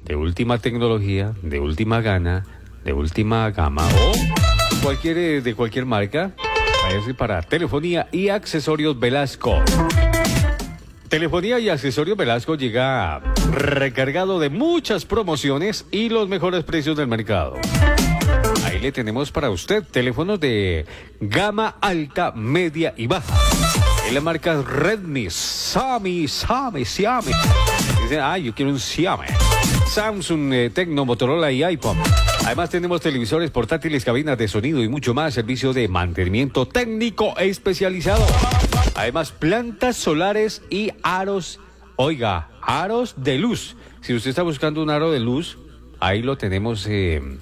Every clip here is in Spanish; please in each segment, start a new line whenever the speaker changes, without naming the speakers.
de última tecnología, de última de última gama o de cualquier marca, váyase para Telefonía y Accesorios Velasco. Telefonía y Accesorios Velasco llega recargado de muchas promociones y los mejores precios del mercado. Ahí le tenemos para usted teléfonos de gama alta, media y baja. En la marca Redmi, Xiaomi. Dicen, yo quiero un Xiaomi. Samsung, Tecno, Motorola y iPhone. Además tenemos televisores portátiles, cabinas de sonido y mucho más. Servicio de mantenimiento técnico especializado. Además, plantas solares y aros. Oiga, aros de luz. Si usted está buscando un aro de luz, ahí lo tenemos en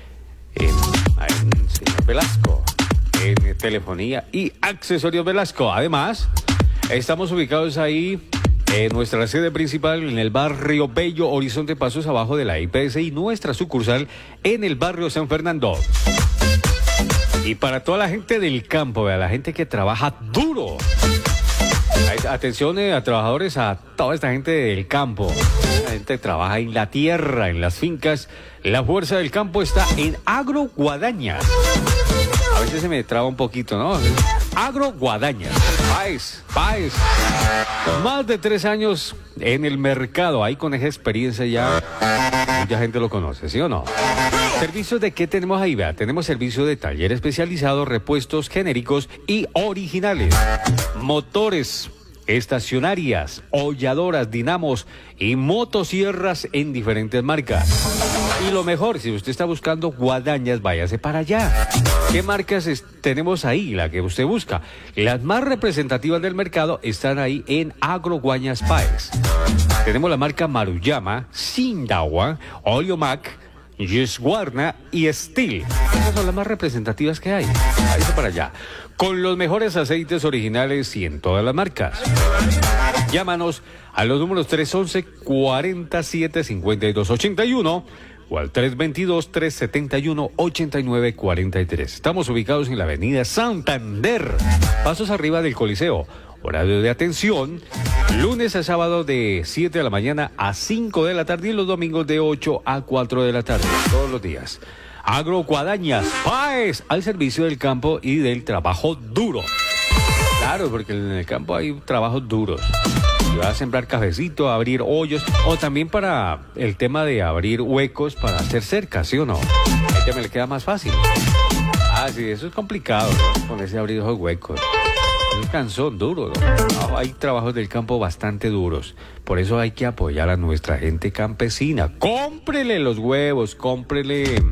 señor Velasco, en Telefonía y Accesorios Velasco. Además, estamos ubicados ahí en nuestra sede principal en el barrio Bello Horizonte, pasos abajo de la IPS, y nuestra sucursal en el barrio San Fernando. Y para toda la gente del campo, la gente que trabaja duro. Atención a trabajadores, a toda esta gente del campo. La gente que trabaja en la tierra, en las fincas. La fuerza del campo está en Agro Guadañas. A veces se me traba un poquito, ¿no? Agro Guadañas. Páez. Más de 3 años en el mercado. Ahí con esa experiencia ya mucha gente lo conoce, ¿sí o no? ¿Servicios de qué tenemos ahí? Vea, tenemos servicio de taller especializado, repuestos genéricos y originales, motores, estacionarias, holladoras, dinamos y motosierras en diferentes marcas. Y lo mejor, si usted está buscando guadañas, váyase para allá. ¿Qué marcas tenemos ahí? La que usted busca. Las más representativas del mercado están ahí en Agro Guadañas Páez. Tenemos la marca Maruyama, Sindawa, Oliomac, Yesguarna y Steel. Esas son las más representativas que hay. Váyase para allá. Con los mejores aceites originales y en todas las marcas. Llámanos a los números 311-47-5281 o al 322-371-8943. Estamos ubicados en la avenida Santander, pasos arriba del Coliseo. Horario de atención, lunes a sábado de 7 de la mañana a 5 de la tarde y los domingos de 8 a 4 de la tarde, todos los días. Agro Guadañas Páez, al servicio del campo y del trabajo duro. Claro, porque en el campo hay trabajos duros. Si va a sembrar cafecito, a abrir hoyos, o también para el tema de abrir huecos para hacer cerca, ¿sí o no? Ahí ya me le queda más fácil. Sí, eso es complicado, ¿no? Ponerse a abrir esos huecos. Es cansón, duro, ¿no? Hay trabajos del campo bastante duros. Por eso hay que apoyar a nuestra gente campesina. Cómprele los huevos, cómprele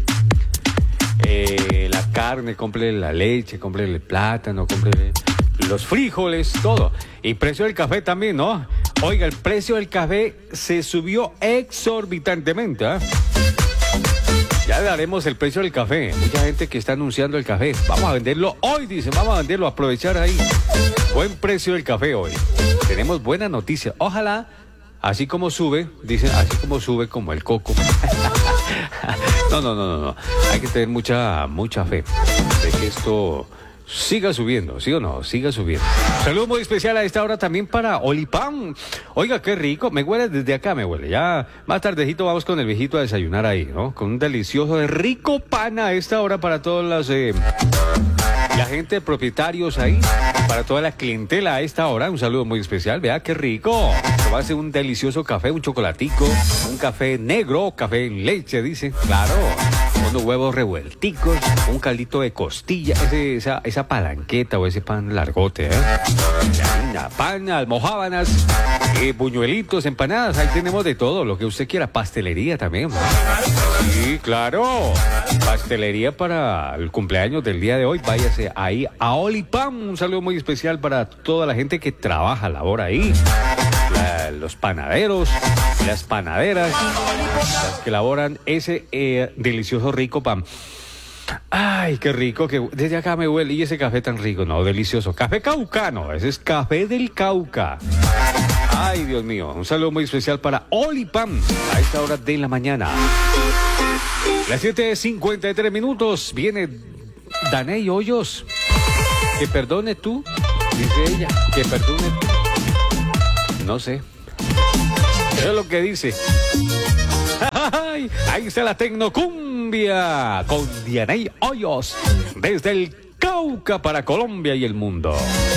la carne, cómprele la leche, cómprele el plátano, cómprele los frijoles, todo. Y precio del café también, ¿no? Oiga, el precio del café se subió exorbitantemente, ¿eh? Ya daremos el precio del café. Mucha gente que está anunciando el café. Vamos a venderlo hoy, dicen. Vamos a venderlo, aprovechar ahí. Buen precio del café hoy. Tenemos buena noticia. Ojalá, así como sube, dicen, así como sube como el coco. No. Hay que tener mucha fe de que esto siga subiendo, ¿sí o no? Siga subiendo. Saludo muy especial a esta hora también para Olipán. Oiga, qué rico. Me huele desde acá, me huele. Ya más tardecito vamos con el viejito a desayunar ahí, ¿no? Con un delicioso, rico pan a esta hora para todas la gente de propietarios ahí, para toda la clientela a esta hora. Un saludo muy especial. Vea, qué rico. Tomarse un delicioso café, un chocolatico, un café negro, café en leche, dice. Claro. Unos huevos revuelticos, un caldito de costilla, esa palanqueta o ese pan largote, pan, almojábanas, buñuelitos, empanadas, ahí tenemos de todo, lo que usted quiera, pastelería también, ¿no? Sí, claro, pastelería para el cumpleaños del día de hoy, váyase ahí a Olipán. Un saludo muy especial para toda la gente que trabaja, labora ahí. Los panaderos, las panaderas, las que elaboran ese delicioso rico pan. Ay, qué rico, que desde acá me huele. Y ese café tan rico, no, delicioso. Café caucano, ese es café del Cauca. Ay, Dios mío, un saludo muy especial para Olipán a esta hora de la mañana. Las 7:53, viene Daney Hoyos. Que perdone tú, dice ella, que perdone tú. No sé. Eso es lo que dice. Ay, ahí está la Tecnocumbia con Dianey Hoyos desde el Cauca para Colombia y el mundo.